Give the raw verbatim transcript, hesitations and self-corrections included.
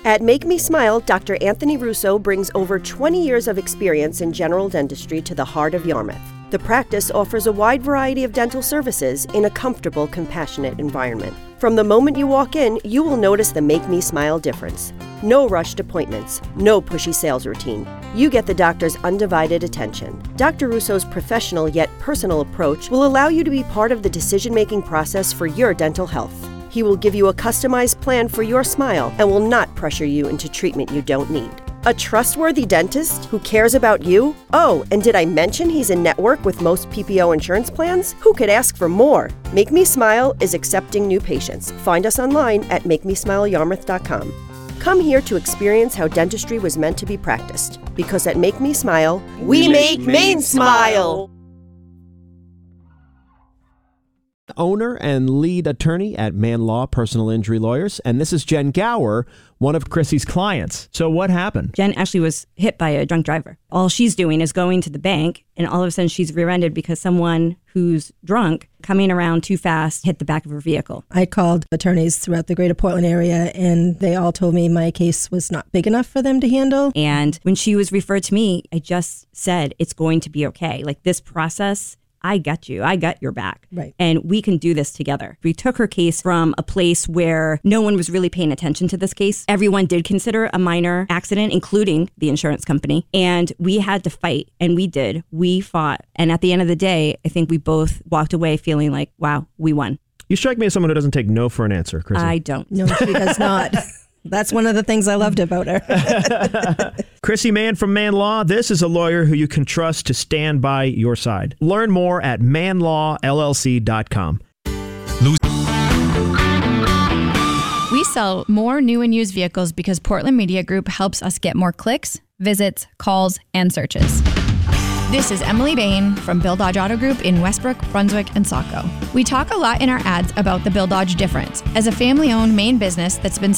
At Make Me Smile, Doctor Anthony Russo brings over twenty years of experience in general dentistry to the heart of Yarmouth. The practice offers a wide variety of dental services in a comfortable, compassionate environment. From the moment you walk in, you will notice the Make Me Smile difference. No rushed appointments, no pushy sales routine. You get the doctor's undivided attention. Doctor Russo's professional yet personal approach will allow you to be part of the decision-making process for your dental health. He will give you a customized plan for your smile and will not pressure you into treatment you don't need. A trustworthy dentist who cares about you? Oh, and did I mention he's in network with most P P O insurance plans? Who could ask for more? Make Me Smile is accepting new patients. Find us online at make me smile yarmouth dot com. Come here to experience how dentistry was meant to be practiced. Because at Make Me Smile, we, we make Maine smile! Owner and lead attorney at Man Law Personal Injury Lawyers. And this is Jen Gower, one of Chrissy's clients. So what happened? Jen actually was hit by a drunk driver. All she's doing is going to the bank, and all of a sudden she's rear-ended because someone who's drunk coming around too fast hit the back of her vehicle. I called attorneys throughout the greater Portland area, and they all told me my case was not big enough for them to handle. And when she was referred to me, I just said, it's going to be okay. Like, this process, I got you. I got your back. Right. And we can do this together. We took her case from a place where no one was really paying attention to this case. Everyone did consider a minor accident, including the insurance company. And we had to fight, and we did. We fought. And at the end of the day, I think we both walked away feeling like, wow, we won. You strike me as someone who doesn't take no for an answer, Chrissy. I don't. No, she does not. That's one of the things I loved about her. Chrissy Mann from Man Law. This is a lawyer who you can trust to stand by your side. Learn more at man law l l c dot com. We sell more new and used vehicles because Portland Media Group helps us get more clicks, visits, calls, and searches. This is Emily Bain from Bill Dodge Auto Group in Westbrook, Brunswick, and Saco. We talk a lot in our ads about the Bill Dodge difference. As a family-owned Maine business that's been